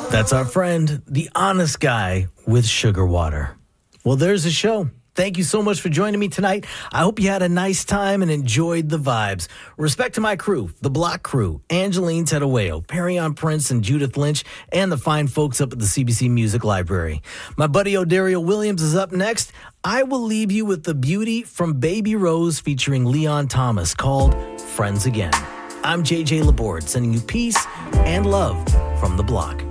That's our friend, the honest guy with Sugar Water. Well, there's the show. Thank you so much for joining me tonight. I hope you had a nice time and enjoyed the vibes. Respect to my crew, the Block Crew, Angeline Tedaweo, Perryon Prince, and Judith Lynch, and the fine folks up at the CBC Music Library. My buddy O'Dario Williams is up next. I will leave you with the beauty from Baby Rose featuring Leon Thomas called Friends Again. I'm JJ Laborde, sending you peace and love from the Block.